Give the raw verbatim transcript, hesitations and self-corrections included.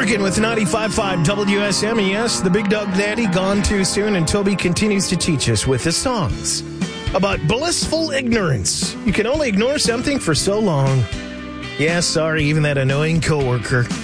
Morgan with ninety-five point five W S M. Yes, the Big Dog Daddy gone too soon, and Toby continues to teach us with his songs about blissful ignorance. You can only ignore something for so long. Yeah, sorry, even that annoying coworker.